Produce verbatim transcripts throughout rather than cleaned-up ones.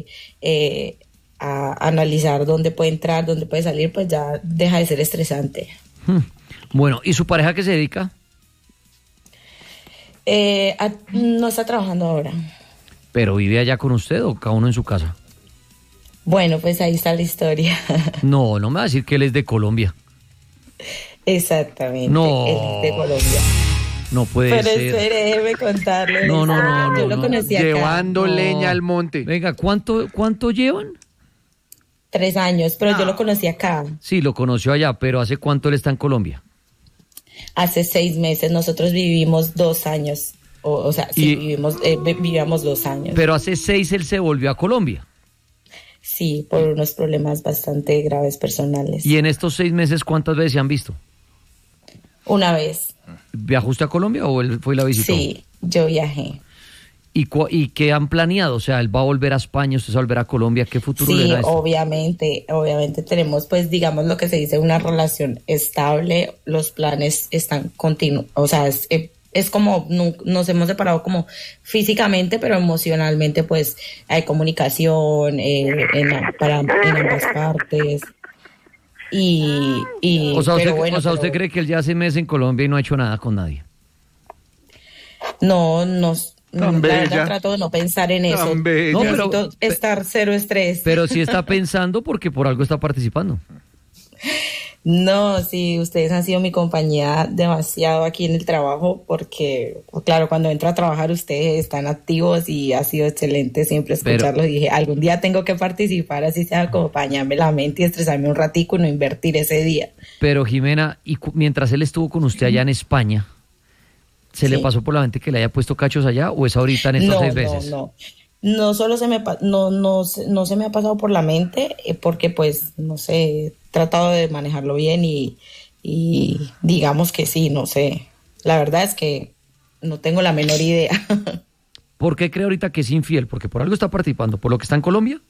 eh, a analizar dónde puede entrar, dónde puede salir, pues ya deja de ser estresante. Hmm. Bueno, ¿y su pareja qué se dedica? Eh, a, no está trabajando ahora. ¿Pero vive allá con usted o cada uno en su casa? Bueno, pues ahí está la historia. No, no me va a decir que él es de Colombia. Exactamente, No. él es de Colombia. No puede Pero ser. espere, déjeme contarle. No, no, no, Yo no, lo no. conocí acá. Llevando No. leña al monte. Venga, ¿cuánto, cuánto llevan? Tres años, pero yo lo conocí acá. Sí, lo conoció allá, pero ¿hace cuánto él está en Colombia? Hace seis meses, nosotros vivimos dos años. O, o sea, sí, Y- vivimos, eh, vi- vivíamos dos años. Pero hace seis él se volvió a Colombia. Sí, por unos problemas bastante graves personales. Y en estos seis meses, ¿cuántas veces se han visto? Una vez, ¿Viajó usted a Colombia o él fue y la visitó? sí, yo viajé. ¿Y, cu- ¿Y qué han planeado? O sea, él va a volver a España, usted va a volver a Colombia. ¿Qué futuro le Sí, da esto? obviamente, obviamente tenemos, pues, digamos lo que se dice, una relación estable. Los planes están continuos, o sea, es, eh, es como nu- nos hemos separado como físicamente, pero emocionalmente, pues, hay comunicación eh, en, la- para, en ambas partes. Y, y O sea, pero usted, bueno, o sea, ¿usted pero cree que él ya hace meses en Colombia y no ha hecho nada con nadie? no, no, Tan la bella. verdad trato de no pensar en eso. Tan bella. No, Necesito pero- estar cero estrés. Pero sí está pensando porque por algo está participando. No, sí, ustedes han sido mi compañía demasiado aquí en el trabajo porque, claro, cuando entro a trabajar ustedes están activos y ha sido excelente siempre Pero- escucharlos. Y dije, algún día tengo que participar, así sea acompañarme la mente y estresarme un ratico y no invertir ese día. Pero Jimena, y cu- mientras él estuvo con usted allá en España, ¿se le Sí. pasó por la mente que le haya puesto cachos allá o es ahorita en estos No, seis no, meses? no. No solo se me pa- no, no, se- no se me ha pasado por la mente eh, porque pues, no sé, he tratado de manejarlo bien y, y digamos que sí, no sé. La verdad es que no tengo la menor idea. ¿Por qué cree ahorita que es infiel? Porque por algo está participando. ¿Por lo que está en Colombia?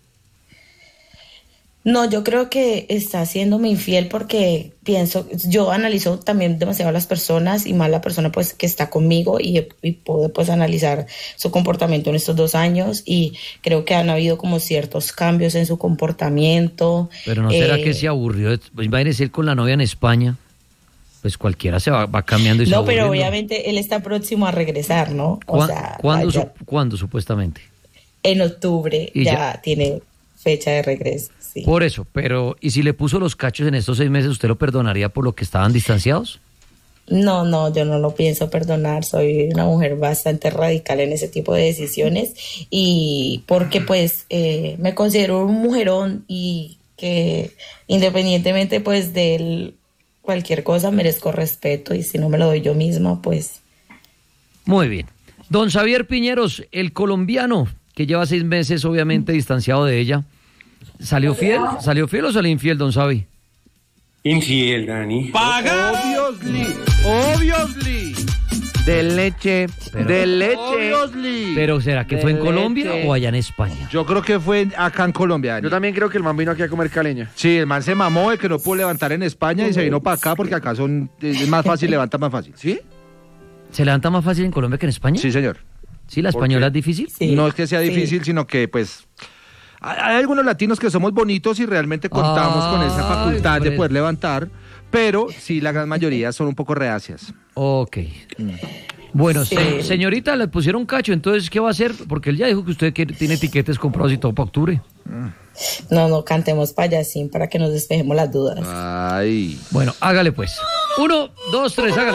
No, yo creo que está haciéndome infiel porque pienso, yo analizo también demasiado a las personas y más la persona pues que está conmigo y, y puedo pues analizar su comportamiento en estos dos años y creo que han habido como ciertos cambios en su comportamiento. Pero ¿no será eh, que se aburrió? de- Pues imagínese él con la novia en España. Pues cualquiera se va, va cambiando y se No, va pero aburriendo. obviamente él está próximo a regresar, ¿no? O ¿Cuá- sea, ¿Cuándo, vaya, su- ¿Cuándo supuestamente? en octubre Y ya, ya- tiene fecha de regreso, sí. Por eso, pero ¿y si le puso los cachos en estos seis meses, usted lo perdonaría por lo que estaban distanciados? No, no, yo no lo pienso perdonar, soy una mujer bastante radical en ese tipo de decisiones y porque pues eh, me considero un mujerón y que independientemente pues de él, cualquier cosa merezco respeto y si no me lo doy yo misma pues... Muy bien. Don Xavier Piñeros, el colombiano, que lleva seis meses obviamente distanciado de ella, ¿salió fiel? ¿Salió fiel o salió infiel, don Xavi? Infiel, Dani. Obviously, obviously. De leche, Pero- de leche. Obviously. Pero ¿será que fue en De Colombia leche. o allá en España? Yo creo que fue acá en Colombia, Dani. Yo también creo que el man vino aquí a comer caleña. Sí, el man se mamó de que no pudo levantar en España y se vino para acá porque acá son es más fácil, levanta más fácil. ¿Sí? ¿Se levanta más fácil en Colombia que en España? Sí, señor. ¿Sí, la española es difícil? Sí, No es que sea sí. difícil, sino que pues hay hay algunos latinos que somos bonitos y realmente contamos con esa Ay, facultad hombre. de poder levantar, pero sí la gran mayoría son un poco reacias. Ok. Bueno, Sí. se- señorita, le pusieron cacho, entonces, ¿qué va a hacer? Porque él ya dijo que usted quiere- tiene etiquetes comprados y todo para octubre. No, no, cantemos payasín para que nos despejemos las dudas. Ay. Bueno, hágale pues. Uno, dos, tres, hágale.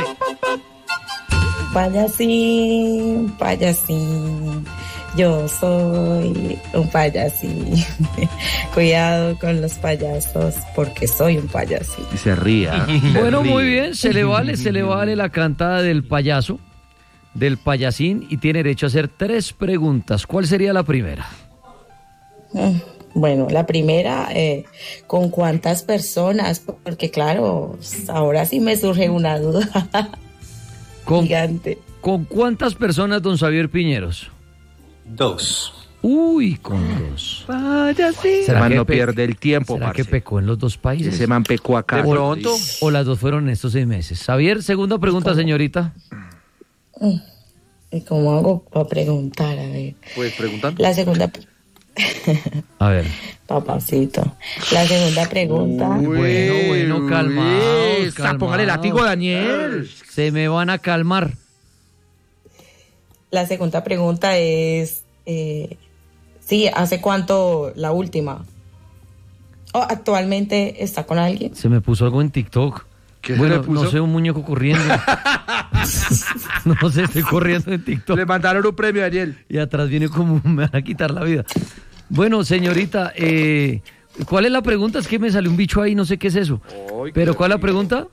Payasín, payasín, yo soy un payasín. Cuidado con los payasos porque soy un payasín. Y se ría. se Bueno, ríe. muy bien, se le vale, se le vale la cantada del payaso, del payasín, y tiene derecho a hacer tres preguntas. ¿Cuál sería la primera? Mm, Bueno, la primera, eh, ¿con cuántas personas? Porque claro, ahora sí me surge una duda ¿Con, gigante. ¿Con cuántas personas, don Xavier Piñeros? Dos. Uy, con dos. Ese ¿Será man que no pe- pierde el tiempo, ¿Será que parce. pecó en los dos países? Ese man pecó acá. De pronto. ¿O las dos fueron en estos seis meses? Xavier, segunda pregunta, señorita. ¿Y cómo hago para preguntar? A ver. Pues preguntando. La segunda, A ver. Papacito. La segunda pregunta. Bueno, bueno, calmaos, Esa, calmaos. póngale látigo, Daniel. Se me van a calmar. La segunda pregunta es, eh, sí, ¿hace cuánto la última? ¿O actualmente está con alguien? Se me puso algo en TikTok. ¿Qué se bueno, le puso? no sé, un muñeco corriendo. No sé, estoy corriendo en TikTok. Le mandaron un premio a Daniel. Y atrás viene como, me van a quitar la vida. Bueno, señorita, eh, ¿cuál es la pregunta? Es que me salió un bicho ahí, no sé qué es eso. Ay, ¿Pero qué cuál es la pregunta?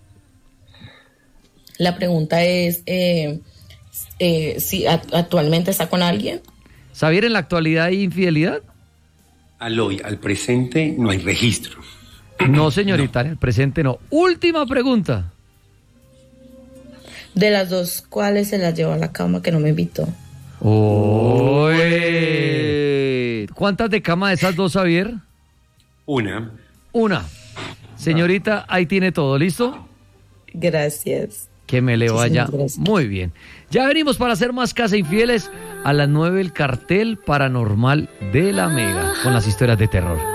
La pregunta es, eh, eh, si a- actualmente está con alguien. ¿Saber en la actualidad hay infidelidad? Al hoy, al presente, no hay registro. No, señorita, en el presente no. Última pregunta. De las dos, ¿cuáles se las llevó a la cama que no me invitó? Oye. Eh, ¿Cuántas de cama de esas dos, Javier? Una, Una. Señorita, ahí tiene todo, ¿listo? Gracias. Que me le vaya Muchísimas gracias. muy bien. Ya venimos para hacer más Casa Infieles. A las nueve el cartel paranormal de la Mega con las historias de terror.